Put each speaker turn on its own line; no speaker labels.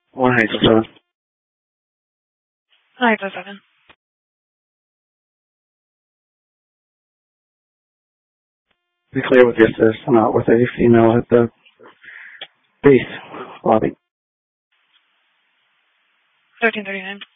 187.
987.
Be clear with your sis, not with a female at the base lobby.
1339.